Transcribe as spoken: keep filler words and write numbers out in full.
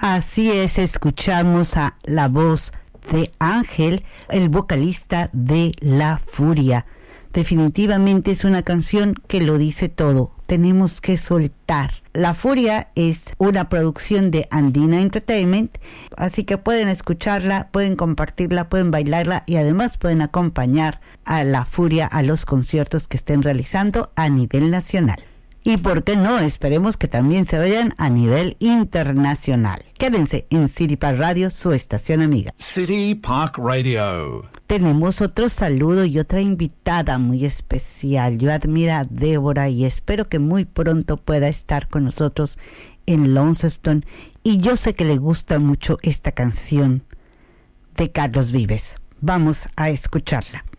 Así es, escuchamos a la voz de Ángel, el vocalista de La Furia. Definitivamente es una canción que lo dice todo. Tenemos que soltar. La Furia es una producción de Andina Entertainment, así que pueden escucharla, pueden compartirla, pueden bailarla y además pueden acompañar a La Furia a los conciertos que estén realizando a nivel nacional. Y por qué no, esperemos que también se vayan a nivel internacional. Quédense en City Park Radio, su estación amiga. City Park Radio. Tenemos otro saludo y otra invitada muy especial. Yo admiro a Débora y espero que muy pronto pueda estar con nosotros en Launceston. Y yo sé que le gusta mucho esta canción de Carlos Vives. Vamos a escucharla.